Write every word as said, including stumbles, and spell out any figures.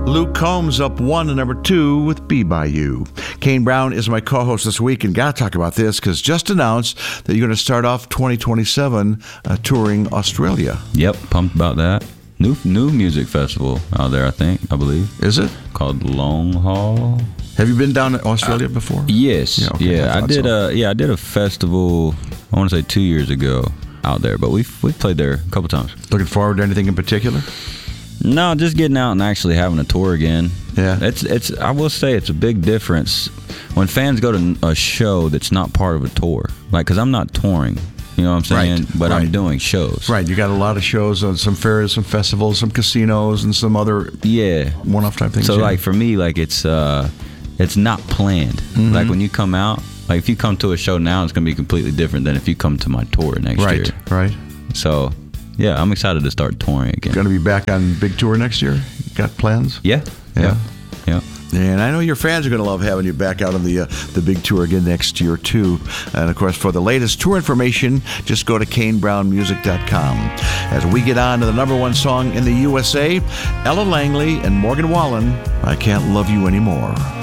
Luke Combs up one to number two with Be By You. Kane Brown is my co-host this week, and got to talk about this because just announced that you're going to start off twenty twenty-seven uh, touring Australia. Yep, pumped about that. New new music festival out there, I think, I believe. Is it? Called Long Haul. Have you been down to Australia uh, before? Yes. Yeah, okay, yeah I, I did so. a yeah, I did a festival, I want to say two years ago out there, but we've we played there a couple times. Looking forward to anything in particular? No, just getting out and actually having a tour again. Yeah. It's it's I will say it's a big difference when fans go to a show that's not part of a tour. Like, cuz I'm not touring. You know what I'm saying? Right, but right. I'm doing shows. Right. You got a lot of shows on some fairs, some festivals, some casinos, and some other yeah one-off type things. So yeah. like for me, like it's uh, it's not planned. Mm-hmm. Like when you come out, like if you come to a show now, it's gonna be completely different than if you come to my tour next right, year. Right. Right. So yeah, I'm excited to start touring again. Going to be back on big tour next year? Got plans? Yeah. Yeah. Yeah. And I know your fans are going to love having you back out on the uh, the big tour again next year, too. And, of course, for the latest tour information, just go to Kane Brown Music dot com. As we get on to the number one song in the U S A, Ella Langley and Morgan Wallen, I Can't Love You Anymore.